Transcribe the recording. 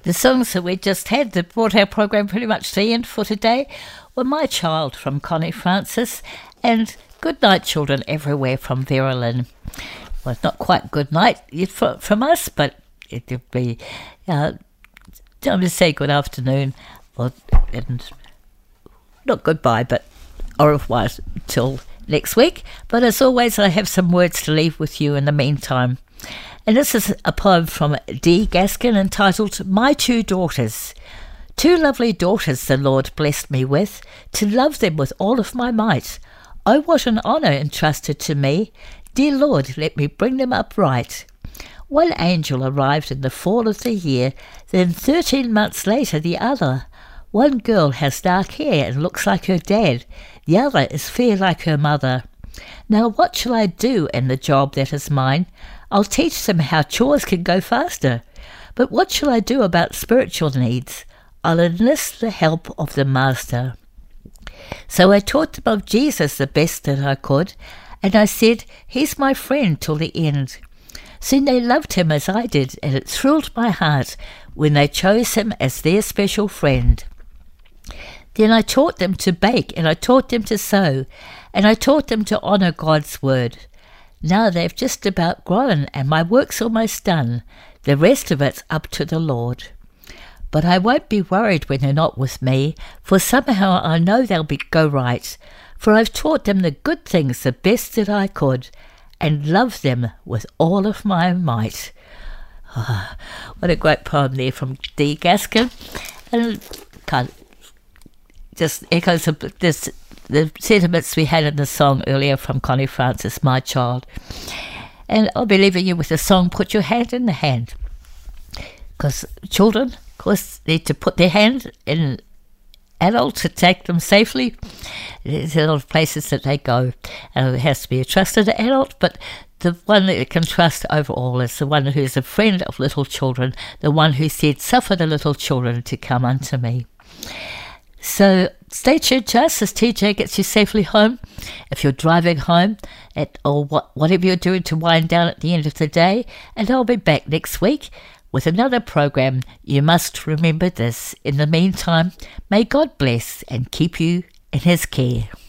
The songs that we just had that brought our program pretty much to the end for today were My Child from Connie Francis and Good Night Children Everywhere from Vera Lynn. Well, it's not quite good night from us, but it would be time to say good afternoon, and not goodbye, but au revoir till next week. But as always, I have some words to leave with you in the meantime. And this is a poem from D. Gaskin entitled My Two Daughters. Two lovely daughters the Lord blessed me with, to love them with all of my might. Oh, what an honour entrusted to me. Dear Lord, let me bring them up right. One angel arrived in the fall of the year, then 13 months later the other. One girl has dark hair and looks like her dad. The other is fair like her mother. Now what shall I do in the job that is mine? I'll teach them how chores can go faster. But what shall I do about spiritual needs? I'll enlist the help of the Master. So I taught them of Jesus the best that I could, and I said, he's my friend till the end. Soon they loved him as I did, and it thrilled my heart when they chose him as their special friend. Then I taught them to bake, and I taught them to sew, and I taught them to honour God's word. Now they've just about grown, and my work's almost done. The rest of it's up to the Lord. But I won't be worried when they're not with me, for somehow I know they'll go right. For I've taught them the good things the best that I could, and love them with all of my might. Oh, what a great poem there from D. Gaskin. And just echoes of the sentiments we had in the song earlier from Connie Francis, My Child. And I'll be leaving you with the song, Put Your Hand in the Hand. Because children, of course, need to put their hand in adults to take them safely. There's a lot of places that they go. And it has to be a trusted adult, but the one that you can trust overall is the one who is a friend of little children, the one who said, suffer the little children to come unto me. So stay tuned to us as TJ gets you safely home. If you're driving home or whatever you're doing to wind down at the end of the day, and I'll be back next week with another program. You must remember this. In the meantime, may God bless and keep you in his care.